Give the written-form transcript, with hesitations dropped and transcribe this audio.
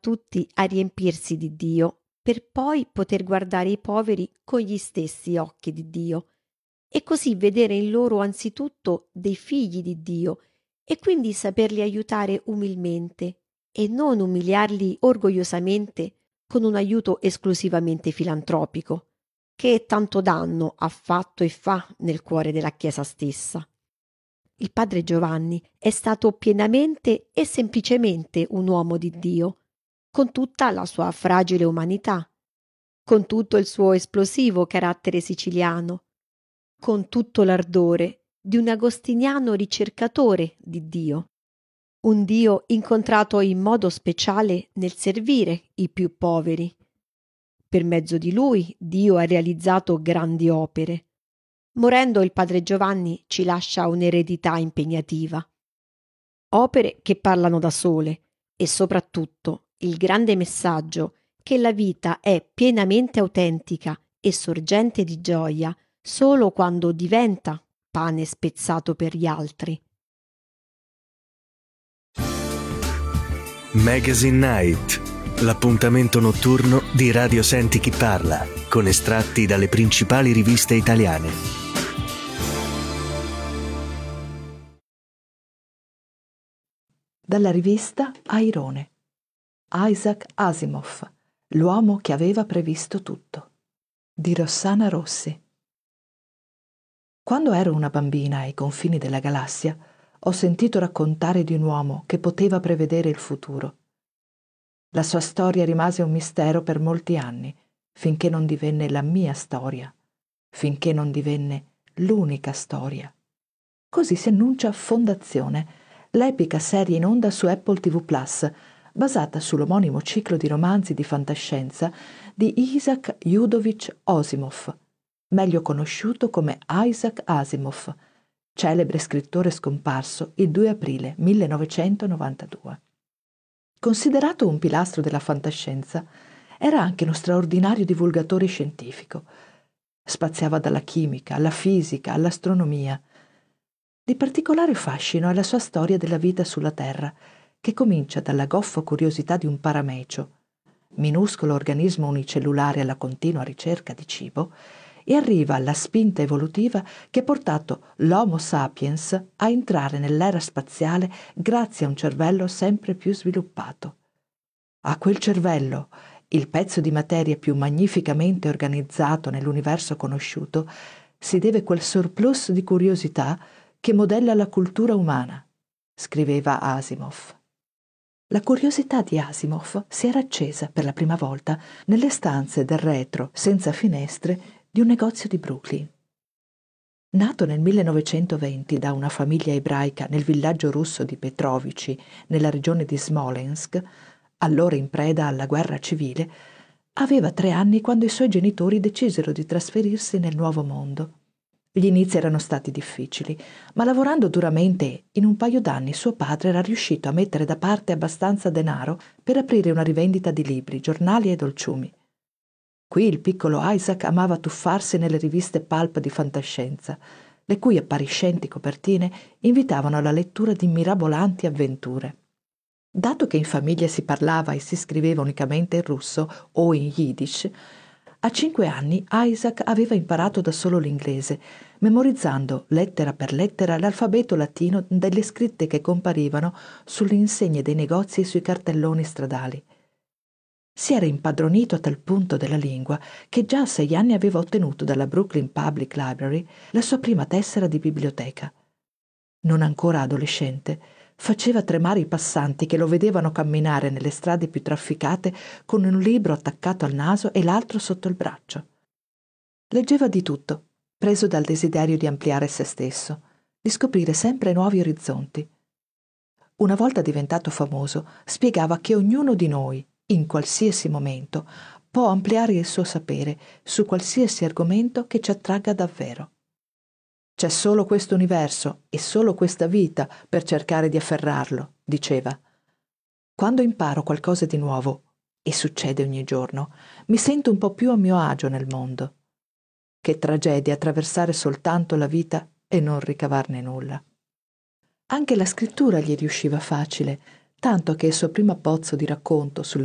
tutti a riempirsi di Dio, per poi poter guardare i poveri con gli stessi occhi di Dio, e così vedere in loro anzitutto dei figli di Dio, e quindi saperli aiutare umilmente, e non umiliarli orgogliosamente con un aiuto esclusivamente filantropico, che tanto danno ha fatto e fa nel cuore della Chiesa stessa. Il padre Giovanni è stato pienamente e semplicemente un uomo di Dio, con tutta la sua fragile umanità, con tutto il suo esplosivo carattere siciliano, con tutto l'ardore di un agostiniano ricercatore di Dio, un Dio incontrato in modo speciale nel servire i più poveri. Per mezzo di lui Dio ha realizzato grandi opere. Morendo il padre Giovanni ci lascia un'eredità impegnativa. Opere che parlano da sole e soprattutto il grande messaggio che la vita è pienamente autentica e sorgente di gioia solo quando diventa pane spezzato per gli altri. Magazine Night, l'appuntamento notturno di Radio Senti Chi Parla, con estratti dalle principali riviste italiane. Dalla rivista Airone. Isaac Asimov, l'uomo che aveva previsto tutto, di Rossana Rossi. Quando ero una bambina ai confini della galassia, ho sentito raccontare di un uomo che poteva prevedere il futuro. La sua storia rimase un mistero per molti anni, finché non divenne la mia storia, finché non divenne l'unica storia. Così si annuncia Fondazione, l'epica serie in onda su Apple TV+, basata sull'omonimo ciclo di romanzi di fantascienza di Isaac Judovich Asimov, meglio conosciuto come Isaac Asimov, celebre scrittore scomparso il 2 aprile 1992. Considerato un pilastro della fantascienza, era anche uno straordinario divulgatore scientifico. Spaziava dalla chimica alla fisica all'astronomia. Di particolare fascino è la sua storia della vita sulla Terra, che comincia dalla goffa curiosità di un paramecio, minuscolo organismo unicellulare alla continua ricerca di cibo, e arriva alla spinta evolutiva che ha portato l'Homo sapiens a entrare nell'era spaziale grazie a un cervello sempre più sviluppato. A quel cervello, il pezzo di materia più magnificamente organizzato nell'universo conosciuto, si deve quel surplus di curiosità che modella la cultura umana, scriveva Asimov. La curiosità di Asimov si era accesa per la prima volta nelle stanze del retro, senza finestre, di un negozio di Brooklyn. Nato nel 1920 da una famiglia ebraica nel villaggio russo di Petrovici, nella regione di Smolensk, allora in preda alla guerra civile, aveva 3 anni quando i suoi genitori decisero di trasferirsi nel nuovo mondo. Gli inizi erano stati difficili, ma lavorando duramente in un paio d'anni suo padre era riuscito a mettere da parte abbastanza denaro per aprire una rivendita di libri, giornali e dolciumi. Qui il piccolo Isaac amava tuffarsi nelle riviste pulp di fantascienza, le cui appariscenti copertine invitavano alla lettura di mirabolanti avventure. Dato che in famiglia si parlava e si scriveva unicamente in russo o in yiddish, a 5 anni Isaac aveva imparato da solo l'inglese, memorizzando lettera per lettera l'alfabeto latino delle scritte che comparivano sulle insegne dei negozi e sui cartelloni stradali. Si era impadronito a tal punto della lingua che già a 6 anni aveva ottenuto dalla Brooklyn Public Library la sua prima tessera di biblioteca. Non ancora adolescente, faceva tremare i passanti che lo vedevano camminare nelle strade più trafficate con un libro attaccato al naso e l'altro sotto il braccio. Leggeva di tutto, preso dal desiderio di ampliare se stesso, di scoprire sempre nuovi orizzonti. Una volta diventato famoso, spiegava che ognuno di noi, in qualsiasi momento, può ampliare il suo sapere su qualsiasi argomento che ci attragga davvero. C'è solo questo universo e solo questa vita per cercare di afferrarlo, diceva. Quando imparo qualcosa di nuovo, e succede ogni giorno, mi sento un po' più a mio agio nel mondo. Che tragedia attraversare soltanto la vita e non ricavarne nulla. Anche la scrittura gli riusciva facile, tanto che il suo primo abbozzo di racconto sulle